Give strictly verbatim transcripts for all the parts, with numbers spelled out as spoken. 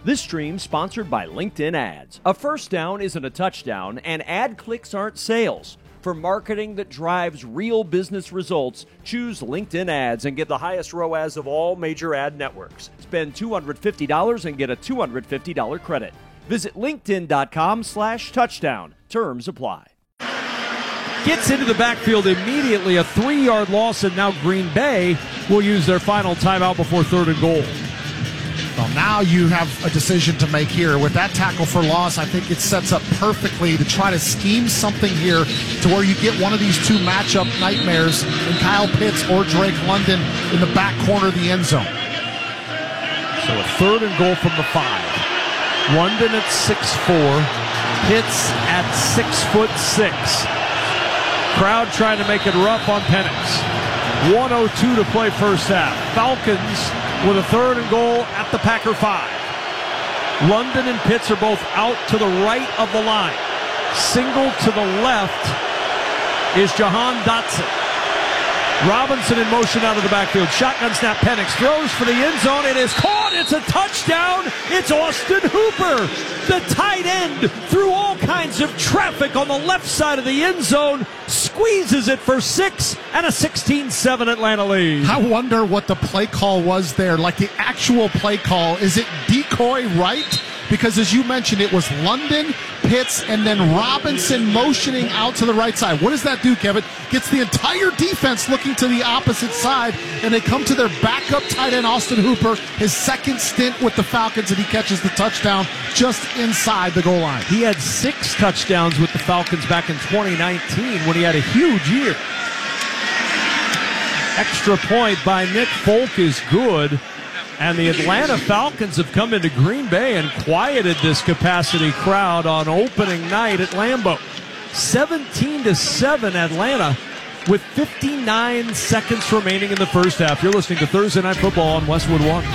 This stream sponsored by LinkedIn Ads. A first down isn't a touchdown, and ad clicks aren't sales. For marketing that drives real business results, choose LinkedIn Ads and get the highest R O A S of all major ad networks. Spend two hundred fifty dollars and get a two hundred fifty dollars credit. Visit linkedin.com slash touchdown. Terms apply. Gets into the backfield immediately, a three-yard loss, and now Green Bay will use their final timeout before third and goal. Well, now you have a decision to make here. With that tackle for loss, I think it sets up perfectly to try to scheme something here to where you get one of these two matchup nightmares in Kyle Pitts or Drake London in the back corner of the end zone. So a third and goal from the five. London at six four, Pitts at six foot six. Crowd trying to make it rough on Penix. one oh two to play first half. Falcons with a third and goal at the Packer five. London and Pitts are both out to the right of the line. Single to the left is Jahan Dotson. Robinson in motion out of the backfield. Shotgun snap. Penix throws for the end zone. It is caught. It's a touchdown. It's Austin Hooper, the tight end, through all kinds of traffic on the left side of the end zone, squeezes it for six and a sixteen seven Atlanta lead. I wonder what the play call was there, like the actual play call. Is it decoy right? Because as you mentioned, it was London, Pitts, and then Robinson motioning out to the right side. What does that do, Kevin? Gets the entire defense looking to the opposite side, and they come to their backup tight end, Austin Hooper, his second stint with the Falcons, and he catches the touchdown just inside the goal line. He had six touchdowns with the Falcons back in twenty nineteen when he had a huge year. Extra point by Nick Folk is good. And the Atlanta Falcons have come into Green Bay and quieted this capacity crowd on opening night at Lambeau. seventeen to seven Atlanta with fifty-nine seconds remaining in the first half. You're listening to Thursday Night Football on Westwood One.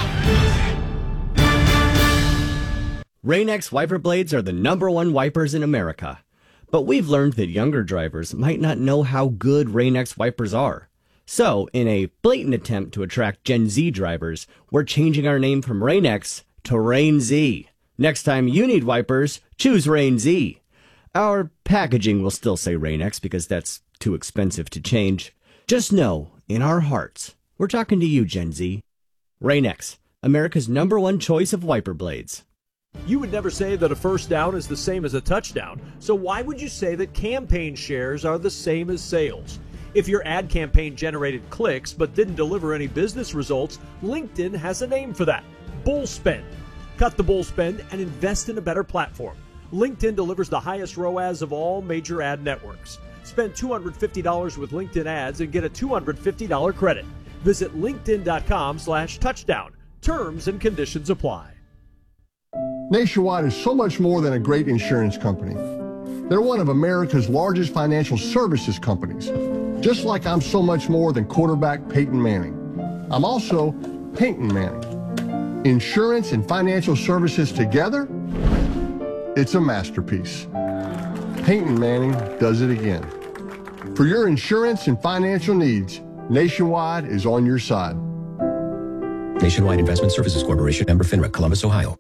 Rain-X wiper blades are the number one wipers in America. But we've learned that younger drivers might not know how good Rain-X wipers are. So, in a blatant attempt to attract Gen Z drivers, we're changing our name from Rain-X to Rain-Z. Next time you need wipers, choose Rain-Z. Our packaging will still say Rain-X because that's too expensive to change. Just know, in our hearts, we're talking to you, Gen Z. Rain-X, America's number one choice of wiper blades. You would never say that a first down is the same as a touchdown, so why would you say that campaign shares are the same as sales? If your ad campaign generated clicks but didn't deliver any business results, LinkedIn has a name for that: bull spend. Cut the bull spend and invest in a better platform. LinkedIn delivers the highest R O A S of all major ad networks. Spend two hundred fifty dollars with LinkedIn Ads and get a two hundred fifty dollars credit. Visit linkedin.com slash touchdown. Terms and conditions apply. Nationwide is so much more than a great insurance company. They're one of America's largest financial services companies. Just like I'm so much more than quarterback Peyton Manning. I'm also Peyton Manning. Insurance and financial services together, it's a masterpiece. Peyton Manning does it again. For your insurance and financial needs, Nationwide is on your side. Nationwide Investment Services Corporation, member FINRA, Columbus, Ohio.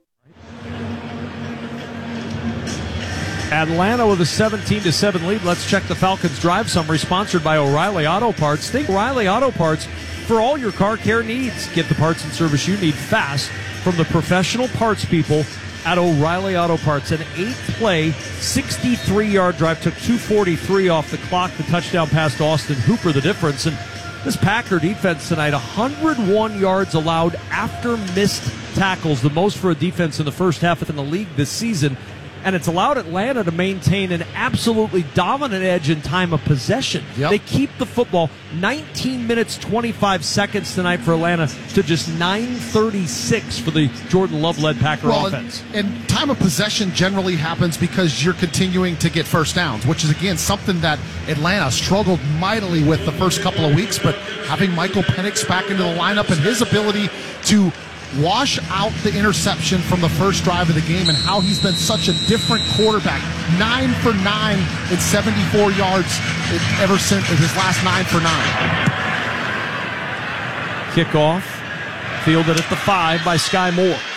Atlanta with a seventeen to seven lead. Let's check the Falcons drive summary, sponsored by O'Reilly Auto Parts. Think O'Reilly Auto Parts for all your car care needs. Get the parts and service you need fast from the professional parts people at O'Reilly Auto Parts. An eight-play, sixty-three-yard drive, took two forty-three off the clock. The touchdown pass to Austin Hooper, the difference. And this Packer defense tonight, one hundred one yards allowed after missed tackles, the most for a defense in the first half in the league this season. And it's allowed Atlanta to maintain an absolutely dominant edge in time of possession. Yep. They keep the football nineteen minutes, twenty-five seconds tonight for Atlanta to just nine thirty-six for the Jordan Love-led Packer well, offense. And, and time of possession generally happens because you're continuing to get first downs, which is, again, something that Atlanta struggled mightily with the first couple of weeks. But having Michael Penix back into the lineup and his ability to wash out the interception from the first drive of the game and how he's been such a different quarterback. Nine for nine at seventy-four yards ever since his last nine for nine. Kickoff fielded at the five by Sky Moore.